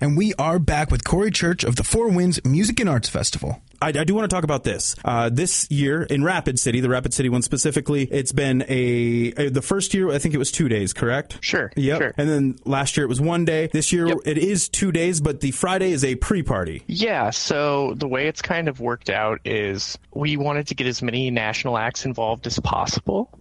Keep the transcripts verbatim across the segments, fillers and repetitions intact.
and we are back with Corey Church of the Four Winds Music and Arts Festival. I, I do want to talk about this. Uh, this year in Rapid City, the Rapid City one specifically, it's been a, a the first year, I think it was two days, correct? Sure. Yep. Sure. And then last year it was one day. This year yep. it is two days, but the Friday is a pre-party. Yeah, so the way it's kind of worked out is we wanted to get as many national acts involved as possible.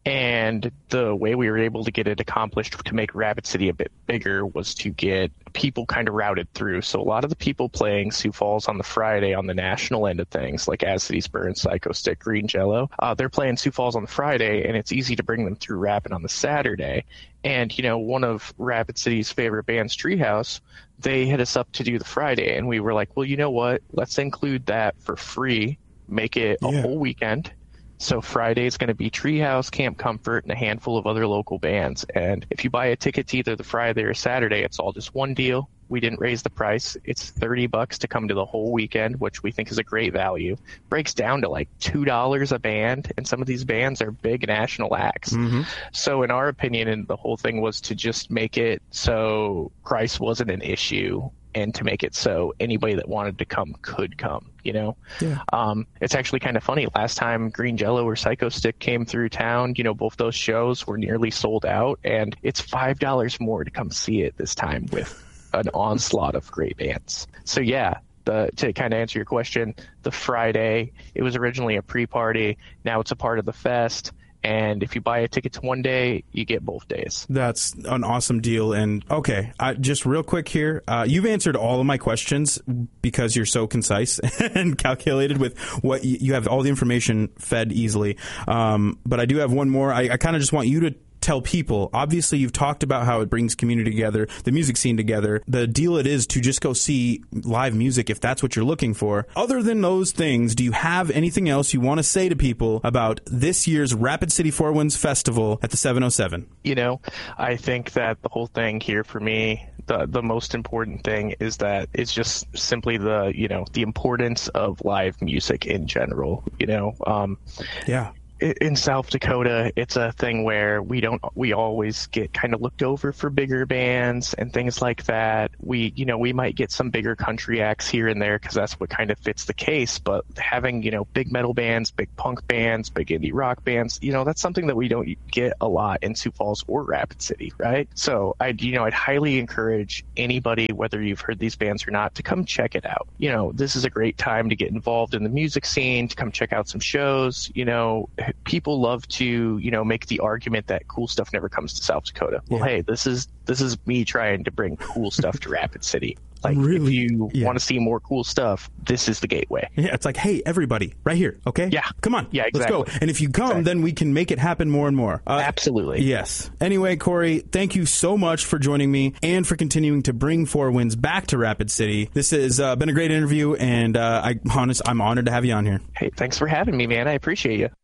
And the way we were able to get it accomplished to make Rapid City a bit bigger was to get people kind of routed through. So a lot of the people playing Sioux Falls on the Friday on the national end of things, like As Cities Burn, Psycho Stick, Green Jello, uh, they're playing Sioux Falls on the Friday, and it's easy to bring them through Rapid on the Saturday. And, you know, one of Rapid City's favorite bands, Treehouse, they hit us up to do the Friday. And we were like, well, you know what? Let's include that for free, make it a yeah. whole weekend. So Friday is going to be Treehouse, Camp Comfort, and a handful of other local bands. And if you buy a ticket to either the Friday or Saturday, it's all just one deal. We didn't raise the price. It's thirty bucks to come to the whole weekend, which we think is a great value. Breaks down to like two dollars a band, and some of these bands are big national acts. Mm-hmm. So in our opinion, and the whole thing was to just make it so price wasn't an issue, and to make it so anybody that wanted to come could come, you know? Yeah. Um, it's actually kind of funny. Last time Green Jello or Psycho Stick came through town, you know, both those shows were nearly sold out, and it's five dollars more to come see it this time with an onslaught of great bands. So yeah, the, to kind of answer your question, the Friday, it was originally a pre-party. Now it's a part of the fest. And if you buy a ticket to one day, you get both days. That's an awesome deal. And okay, I, just real quick here, uh, you've answered all of my questions because you're so concise and calculated with what you, you have all the information fed easily. Um, but I do have one more. I, I kind of just want you to tell people, obviously you've talked about how it brings community together, the music scene together. The deal it is to just go see live music if that's what you're looking for. Other than those things, do you have anything else you want to say to people about this year's Rapid City Four Winds Festival at the seven oh seven? You know, I think that the whole thing here for me, the the most important thing is that it's just simply the, you know, the importance of live music in general, you know. Um, yeah. In South Dakota, it's a thing where we don't, we always get kind of looked over for bigger bands and things like that. We, you know, we might get some bigger country acts here and there because that's what kind of fits the case. But having, you know, big metal bands, big punk bands, big indie rock bands, you know, that's something that we don't get a lot in Sioux Falls or Rapid City, right? So I, you know, I'd highly encourage anybody, whether you've heard these bands or not, to come check it out. You know, this is a great time to get involved in the music scene, to come check out some shows. You know, people love to, you know, make the argument that cool stuff never comes to South Dakota. Well, yeah. hey, this is this is me trying to bring cool stuff to Rapid City. Like, really, if you yeah. want to see more cool stuff, this is the gateway. Yeah, it's like, hey, everybody, right here, okay? Yeah. Come on, yeah, exactly. Let's go. And if you come, exactly. then we can make it happen more and more. Uh, Absolutely. Yes. Anyway, Corey, thank you so much for joining me and for continuing to bring Four Winds back to Rapid City. This has uh, been a great interview, and uh, I, honest, I'm honored to have you on here. Hey, thanks for having me, man. I appreciate you.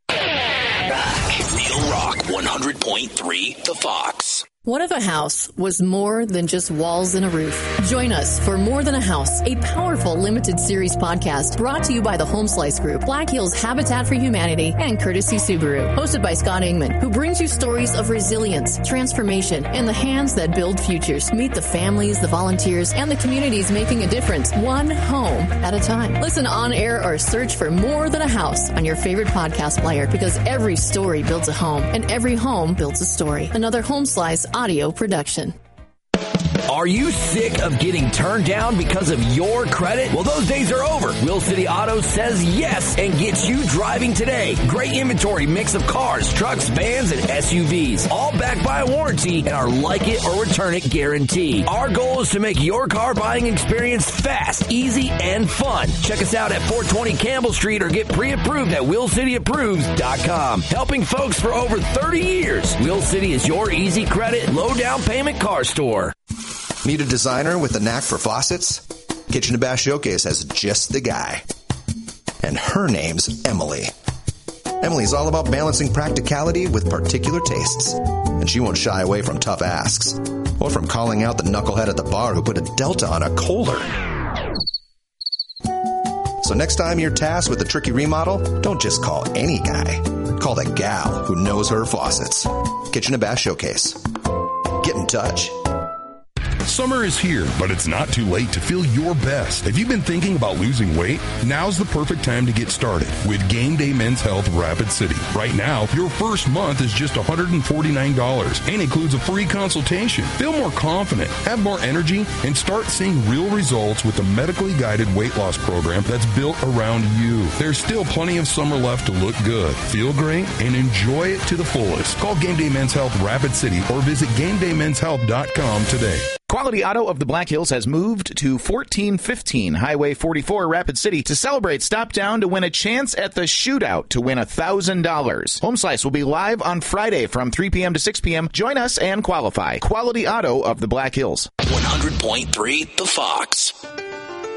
Real Rock one hundred point three The Fox. What if a house was more than just walls and a roof? Join us for More Than a House, a powerful limited series podcast brought to you by the Home Slice Group, Black Hills Habitat for Humanity, and Courtesy Subaru. Hosted by Scott Ingman, who brings you stories of resilience, transformation, and the hands that build futures. Meet the families, the volunteers, and the communities making a difference, one home at a time. Listen on air or search for More Than a House on your favorite podcast player, because every story builds a home, and every home builds a story. Another Home Slice audio production. Are you sick of getting turned down because of your credit? Well, those days are over. Wheel City Auto says yes and gets you driving today. Great inventory mix of cars, trucks, vans, and S U Vs. All backed by a warranty and our like it or return it guarantee. Our goal is to make your car buying experience fast, easy, and fun. Check us out at four twenty Campbell Street or get pre-approved at wheel city approves dot com. Helping folks for over thirty years. Wheel City is your easy credit, low down payment car store. Need a designer with a knack for faucets? Kitchen to Bath Showcase has just the guy. And her name's Emily. Emily's all about balancing practicality with particular tastes. And she won't shy away from tough asks. Or from calling out the knucklehead at the bar who put a Delta on a Kohler. So next time you're tasked with a tricky remodel, don't just call any guy. Call the gal who knows her faucets. Kitchen to Bath Showcase. Get in touch. Summer is here, but it's not too late to feel your best. If you've been thinking about losing weight, now's the perfect time to get started with Game Day Men's Health Rapid City. Right now, your first month is just one hundred forty-nine dollars and includes a free consultation. Feel more confident, have more energy, and start seeing real results with the medically guided weight loss program that's built around you. There's still plenty of summer left to look good, feel great, and enjoy it to the fullest. Call Game Day Men's Health Rapid City or visit game day men's health dot com today. Quality Auto of the Black Hills has moved to fourteen fifteen Highway forty-four, Rapid City. To celebrate, stop down to win a chance at the shootout to win one thousand dollars. Home Slice will be live on Friday from three p.m. to six p.m. Join us and qualify. Quality Auto of the Black Hills. one hundred point three The Fox.